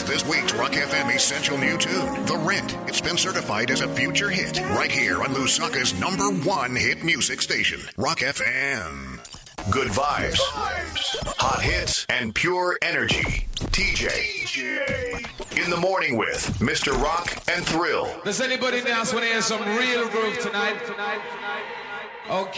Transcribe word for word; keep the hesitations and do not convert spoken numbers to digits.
this week's Rock F M Essential New Tune, The Rent. It's been certified as a future hit right here on Lusaka's number one hit music station, Rock F M. Good vibes, hot hits, and pure energy. T J. T J. In the morning with Mister Rock and Thrill. Does anybody else want to hear some real groove tonight? Okay.